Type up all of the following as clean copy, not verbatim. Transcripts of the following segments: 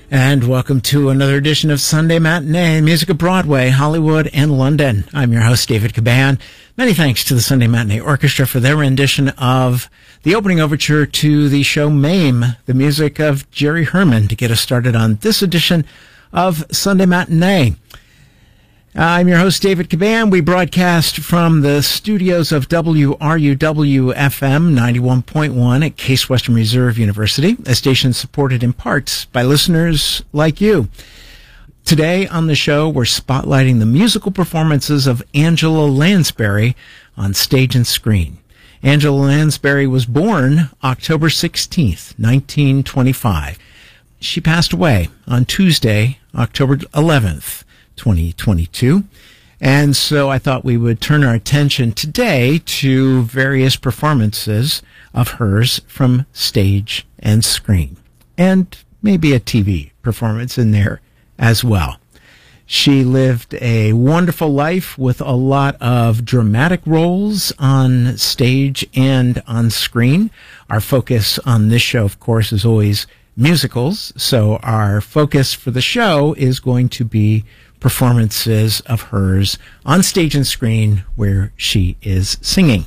And welcome to another edition of Sunday Matinee, music of Broadway, Hollywood, and London. I'm your host, David Caban. Many thanks to the Sunday Matinee Orchestra for their rendition of the opening overture to the show Mame, the music of Jerry Herman, to get us started on this edition of Sunday Matinee. I'm your host, David Caban. We broadcast from the studios of WRUW-FM 91.1 at Case Western Reserve University, a station supported in parts by listeners like you. Today on the show, we're spotlighting the musical performances of Angela Lansbury on stage and screen. Angela Lansbury was born October 16th, 1925. She passed away on Tuesday, October 11th. 2022. And so I thought we would turn our attention today to various performances of hers from stage and screen, and maybe a TV performance in there as well. She lived a wonderful life with a lot of dramatic roles on stage and on screen. Our focus on this show, of course, is always musicals. So our focus for the show is going to be performances of hers on stage and screen where she is singing.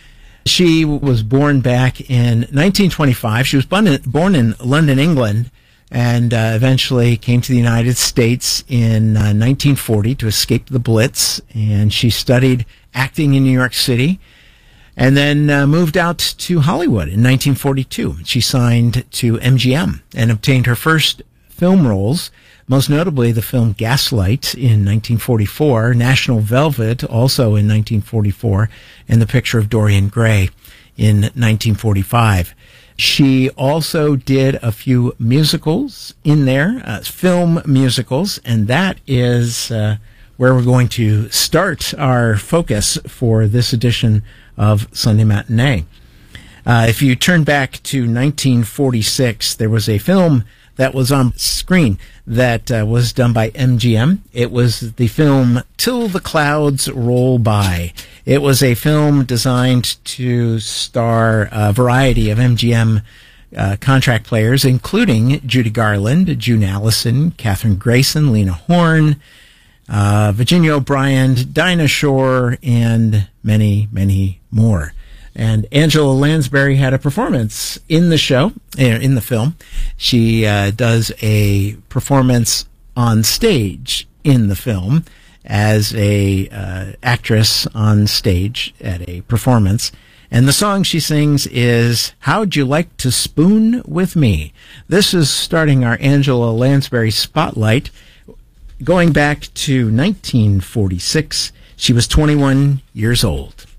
She was born back in 1925. She was born in London, England, and eventually came to the United States in 1940 to escape the Blitz. And she studied acting in New York City and then moved out to Hollywood in 1942. She signed to MGM and obtained her first film roles, most notably the film Gaslight in 1944, National Velvet also in 1944, and The Picture of Dorian Gray in 1945. She also did a few musicals in there, film musicals, and that is where we're going to start our focus for this edition of Sunday Matinee. If you turn back to 1946, there was a film that was on screen that was done by MGM. It was the film Till the Clouds Roll By. It was a film designed to star a variety of MGM contract players, including Judy Garland, June Allison, Katherine Grayson, Lena Horne, Virginia O'Brien, Dinah Shore, and many, many more. And Angela Lansbury had a performance in the show, in the film. She does a performance on stage in the film as a actress on stage at a performance. And the song she sings is How'd You Like to Spoon With Me? This is starting our Angela Lansbury spotlight. Going back to 1946, she was 21 years old.